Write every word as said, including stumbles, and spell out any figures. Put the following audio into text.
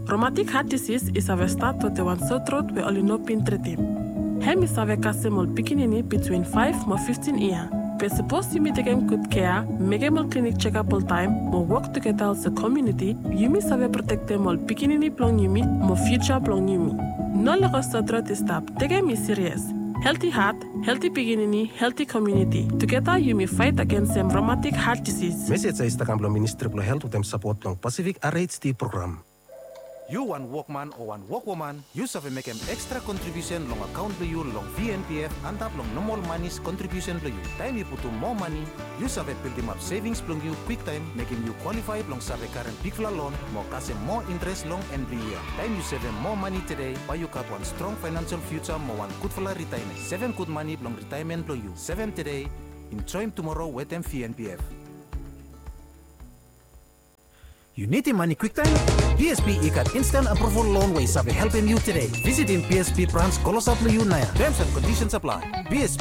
Rheumatic heart disease is a start to the one so throat we only know pin treaty. Hem is a casemol pikinini between five to fifteen years. We're supposed to be taking good care, make a clinic check-up all time, more work together as a community, you may save protect them all pikinini plong yumi, more future plong yumi. No longer start to stop, take me serious. Healthy heart, healthy pikinini, healthy community. Together you may fight against some rheumatic heart disease. Message is the Ministry Ministry of Health them support long Pacific R H D program. You one workman or one workwoman, you have make an extra contribution long account to you long V N P F and up long normal money's contribution to you. Time you put to more money, you have build them up savings long you quick time, making you qualified long save current big fla loan, more cash more interest long every year. Time you save more money today, buy you got one strong financial future, more one good for retirement. Seven good money long retirement to you. Seven today, enjoy him tomorrow with them V N P F. You need money quick time? P S P ikat instant approval loan way sabi helping you today. Visit in P S P branch Kolosap Layu Naya. Terms and conditions apply. P S P